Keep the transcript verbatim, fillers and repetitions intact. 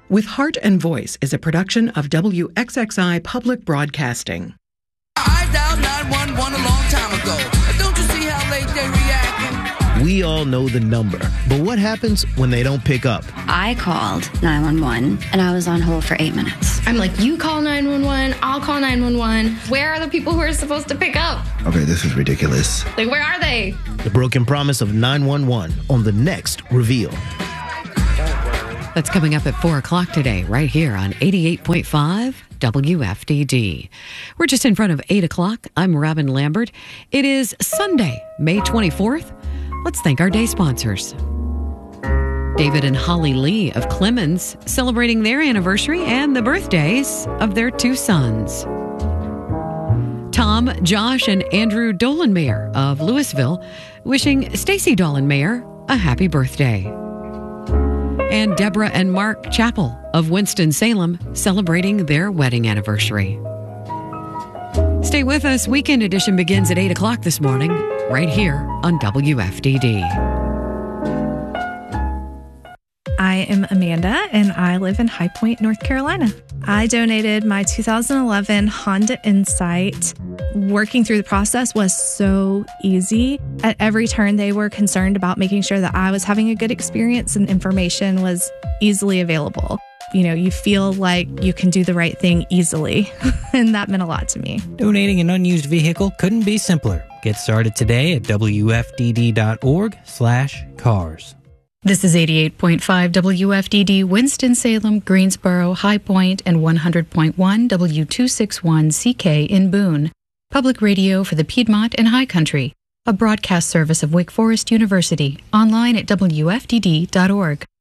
With Heart and Voice is a production of W X X I Public Broadcasting. I dialed nine one one a long time ago. Don't you see how late they reacting? We all know the number, but what happens when they don't pick up? I called nine one one, and I was on hold for eight minutes. I'm like, you call nine one one, I'll call nine one one. Where are the people who are supposed to pick up? Okay, this is ridiculous. Like, where are they? The broken promise of nine one one on the next Reveal. That's coming up at four o'clock today, right here on eighty-eight point five W F D D. We're just in front of eight o'clock. I'm Robin Lambert. It is Sunday, May twenty-fourth. Let's thank our day sponsors. David and Holly Lee of Clemens, celebrating their anniversary and the birthdays of their two sons. Tom, Josh, and Andrew Dolenmayer of Louisville, wishing Stacy Dolenmayer a happy birthday. And Deborah and Mark Chappell of Winston-Salem, celebrating their wedding anniversary. Stay with us. Weekend Edition begins at eight o'clock this morning, right here on W F D D. I am Amanda, and I live in High Point, North Carolina. I donated my two thousand eleven Honda Insight. Working through the process was so easy. At every turn, they were concerned about making sure that I was having a good experience and information was easily available. You know, you feel like you can do the right thing easily, and that meant a lot to me. Donating an unused vehicle couldn't be simpler. Get started today at W F D D dot org slash cars. This is eighty-eight point five W F D D, Winston-Salem, Greensboro, High Point, and one hundred point one W two sixty-one C K in Boone. Public radio for the Piedmont and High Country. A broadcast service of Wake Forest University. Online at W F D D dot org.